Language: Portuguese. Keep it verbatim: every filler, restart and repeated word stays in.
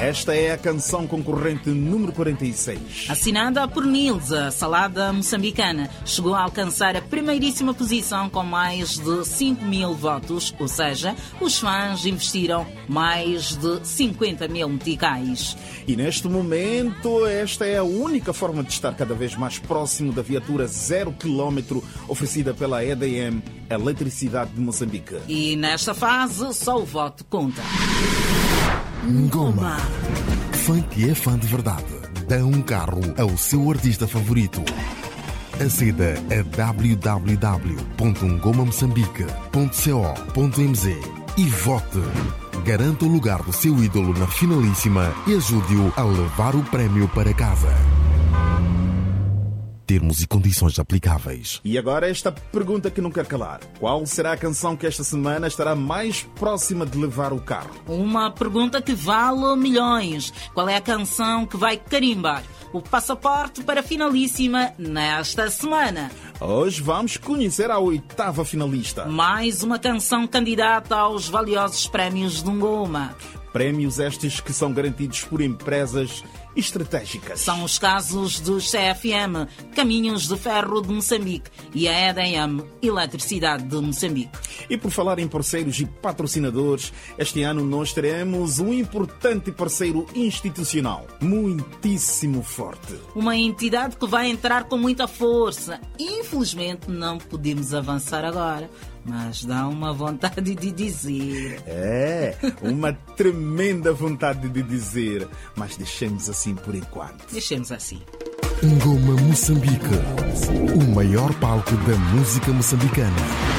Esta é a canção concorrente número quarenta e seis. Assinada por Nilza, Salada Moçambicana, chegou a alcançar a primeiríssima posição com mais de cinco mil votos, ou seja, os fãs investiram mais de cinquenta mil meticais. E neste momento, esta é a única forma de estar cada vez mais próximo da viatura zero quilômetro oferecida pela E D M, Eletricidade de Moçambique. E nesta fase, só o voto conta. Ngoma. Fã que é fã de verdade. Dá um carro ao seu artista favorito. Aceda a w w w ponto ngoma moçambique ponto co ponto m z e vote. Garanta o lugar do seu ídolo na finalíssima e ajude-o a levar o prémio para casa. Termos e condições aplicáveis. E agora esta pergunta que não quer calar. Qual será a canção que esta semana estará mais próxima de levar o carro? Uma pergunta que vale milhões. Qual é a canção que vai carimbar o passaporte para a finalíssima nesta semana? Hoje vamos conhecer a oitava finalista. Mais uma canção candidata aos valiosos prémios de Ngoma. Prémios estes que são garantidos por empresas estratégicas. São os casos do C F M, Caminhos de Ferro de Moçambique, e a E D M, Eletricidade de Moçambique. E por falar em parceiros e patrocinadores, este ano nós teremos um importante parceiro institucional, muitíssimo forte. Uma entidade que vai entrar com muita força. Infelizmente não podemos avançar agora, mas dá uma vontade de dizer. É, uma tremenda vontade de dizer, mas deixemos assim por enquanto. Deixemos assim. Ngoma Moçambique, o maior palco da música moçambicana.